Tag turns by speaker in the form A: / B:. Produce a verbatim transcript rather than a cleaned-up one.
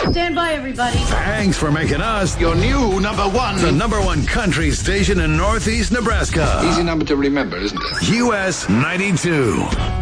A: Stand by, everybody.
B: Thanks for making us
C: your new number one.
B: The number one country station in Northeast Nebraska.
C: Easy number to remember, isn't it?
B: U S ninety-two.